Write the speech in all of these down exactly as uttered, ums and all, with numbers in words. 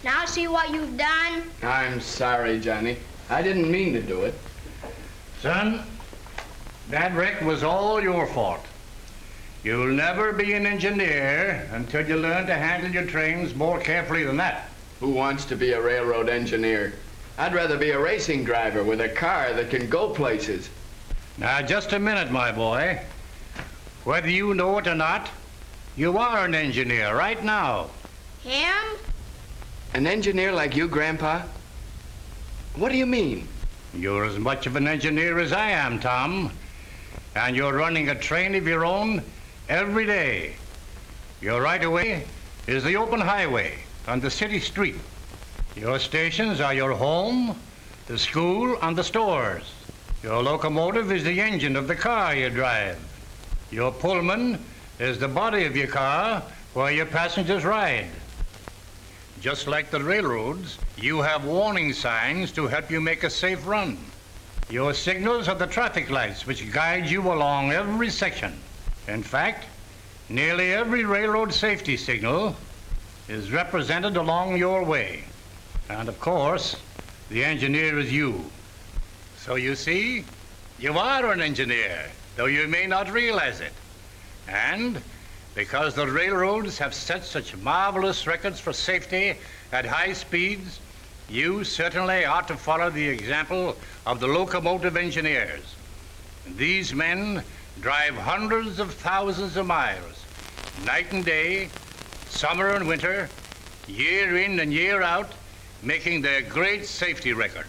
Now see what you've done? I'm sorry, Johnny. I didn't mean to do it. Son, that wreck was all your fault. You'll never be an engineer until you learn to handle your trains more carefully than that. Who wants to be a railroad engineer? I'd rather be a racing driver with a car that can go places. Now, just a minute, my boy. Whether you know it or not, you are an engineer right now. Him? An engineer like you, Grandpa? What do you mean? You're as much of an engineer as I am, Tom. And you're running a train of your own every day. Your right-of-way is the open highway on the city street. Your stations are your home, the school, and the stores. Your locomotive is the engine of the car you drive. Your Pullman is the body of your car where your passengers ride. Just like the railroads, you have warning signs to help you make a safe run. Your signals are the traffic lights which guide you along every section. In fact, nearly every railroad safety signal is represented along your way. And of course, the engineer is you. So you see, you are an engineer, though you may not realize it. And because the railroads have set such marvelous records for safety at high speeds, you certainly ought to follow the example of the locomotive engineers. These men drive hundreds of thousands of miles, night and day, summer and winter, year in and year out, making their great safety records.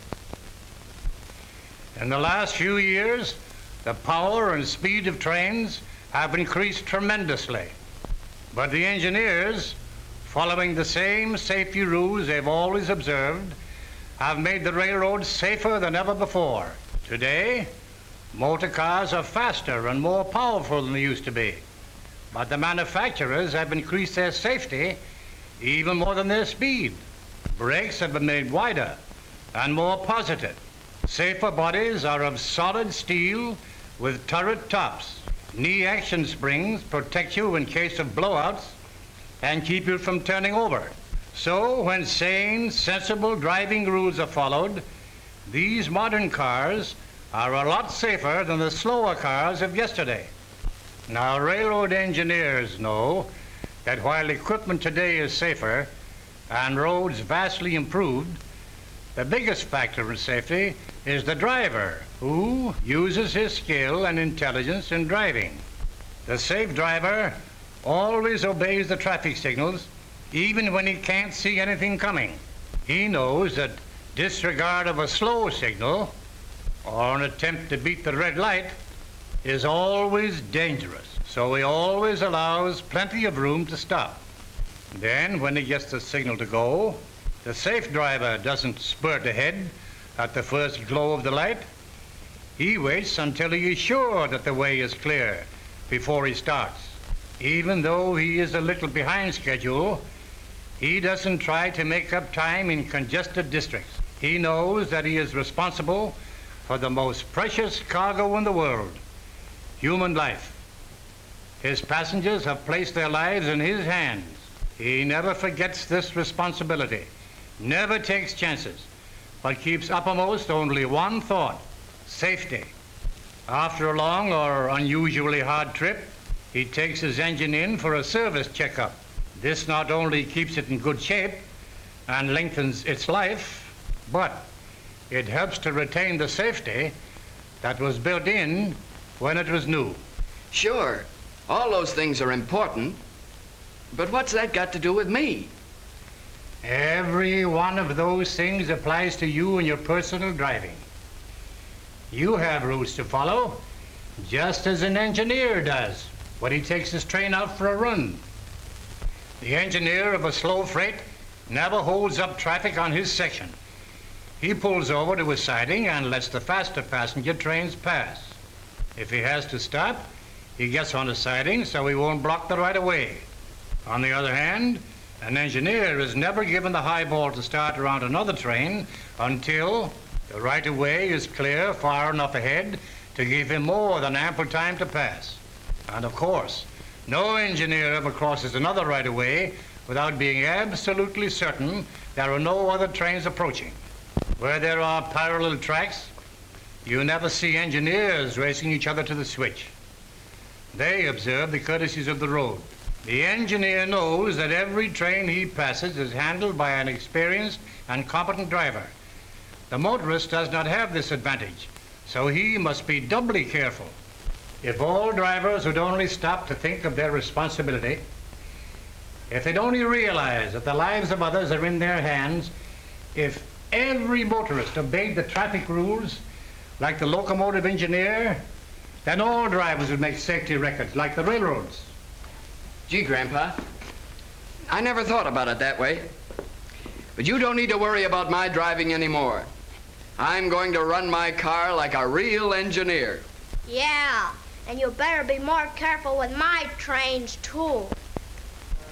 In the last few years, the power and speed of trains have increased tremendously. But the engineers, following the same safety rules they've always observed, have made the railroads safer than ever before. Today, motor cars are faster and more powerful than they used to be. But the manufacturers have increased their safety even more than their speed. Brakes have been made wider and more positive. Safer bodies are of solid steel with turret tops. Knee action springs protect you in case of blowouts and keep you from turning over. So when sane, sensible driving rules are followed, these modern cars are a lot safer than the slower cars of yesterday. Now, railroad engineers know that while equipment today is safer and roads vastly improved, the biggest factor in safety is the driver, who uses his skill and intelligence in driving. The safe driver always obeys the traffic signals, even when he can't see anything coming. He knows that disregard of a slow signal or an attempt to beat the red light is always dangerous. So he always allows plenty of room to stop. Then, when he gets the signal to go, the safe driver doesn't spurt ahead at the first glow of the light. He waits until he is sure that the way is clear before he starts. Even though he is a little behind schedule, he doesn't try to make up time in congested districts. He knows that he is responsible for the most precious cargo in the world, human life. His passengers have placed their lives in his hands. He never forgets this responsibility, never takes chances, but keeps uppermost only one thought: safety. After a long or unusually hard trip, he takes his engine in for a service checkup. This not only keeps it in good shape and lengthens its life, but it helps to retain the safety that was built in when it was new. Sure, all those things are important, but what's that got to do with me? Every one of those things applies to you in your personal driving. You have rules to follow, just as an engineer does when he takes his train out for a run. The engineer of a slow freight never holds up traffic on his section. He pulls over to his siding and lets the faster passenger trains pass. If he has to stop, he gets on the siding so he won't block the right-of-way. On the other hand, an engineer is never given the high ball to start around another train until the right-of-way is clear far enough ahead to give him more than ample time to pass. And of course, no engineer ever crosses another right-of-way without being absolutely certain there are no other trains approaching. Where there are parallel tracks, you never see engineers racing each other to the switch. They observe the courtesies of the road. The engineer knows that every train he passes is handled by an experienced and competent driver. The motorist does not have this advantage, so he must be doubly careful. If all drivers would only stop to think of their responsibility, if they'd only realize that the lives of others are in their hands, if every motorist obeyed the traffic rules like the locomotive engineer, then all drivers would make safety records like the railroads. Gee, Grandpa, I never thought about it that way. But you don't need to worry about my driving anymore. I'm going to run my car like a real engineer. Yeah, and you better be more careful with my trains, too.